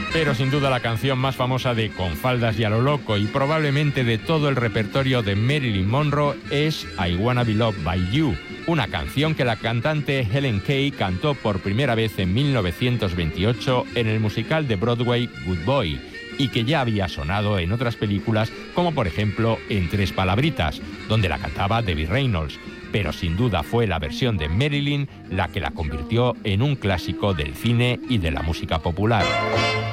Pero sin duda la canción más famosa de Con faldas y a lo loco y probablemente de todo el repertorio de Marilyn Monroe es I Wanna Be Loved by You, una canción que la cantante Helen Kay cantó por primera vez en 1928 en el musical de Broadway Good Boy y que ya había sonado en otras películas como por ejemplo En tres palabritas, donde la cantaba Debbie Reynolds. Pero sin duda fue la versión de Marilyn la que la convirtió en un clásico del cine y de la música popular.